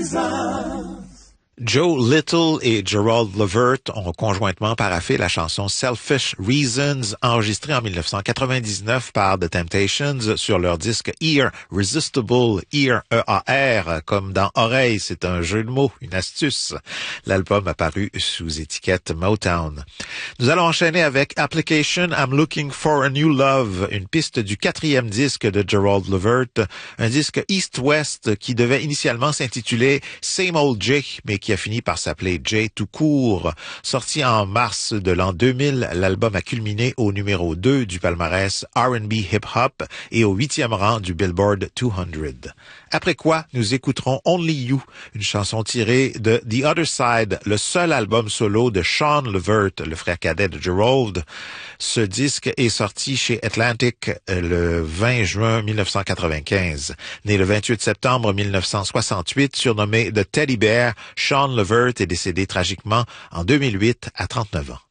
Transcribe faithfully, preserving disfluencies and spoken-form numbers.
Reasons. Joe Little et Gerald Levert ont conjointement paraphé la chanson Selfish Reasons, enregistrée en dix-neuf cent quatre-vingt-dix-neuf par The Temptations sur leur disque Ear Resistible, Ear E A R, comme dans oreille, c'est un jeu de mots, une astuce. L'album a paru sous étiquette Motown. Nous allons enchaîner avec Application I'm Looking for a New Love, une piste du quatrième disque de Gerald Levert, un disque East-West qui devait initialement s'intituler Same Old J, mais qui a fini par s'appeler J tout court. Sorti en mars de l'an deux mille, l'album a culminé au numéro deux du palmarès R and B hip-hop et au huitième rang du Billboard deux cents. Après quoi, nous écouterons Only You, une chanson tirée de The Other Side, le seul album solo de Sean Levert, le frère cadet de Gerald. Ce disque est sorti chez Atlantic le vingt juin mille neuf cent quatre-vingt-quinze. Né le vingt-huit septembre mille neuf cent soixante-huit, surnommé The Teddy Bear, Sean Levert est décédé tragiquement en deux mille huit à trente-neuf ans.